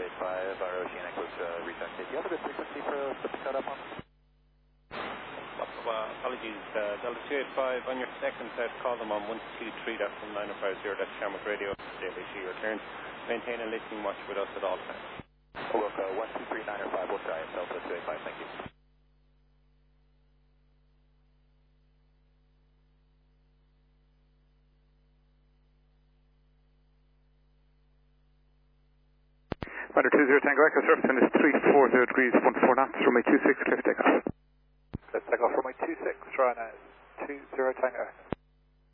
285, our Oceanic was rejected. Do you have a good frequency for us to pick that up on? Apologies, Delta 285, on your second set, call them on 123, that's from 9050, that's Shamrock Radio. They'll issue your turn. Maintain a listening watch with us at all times. Look, 123905, we'll try it, Delta 285, thank you. Rider 20 Tango Echo, surface wind is 340 degrees, 14 knots, runway 26, clear for takeoff. Clear for takeoff, runway 26, try now, 20 Tango Echo.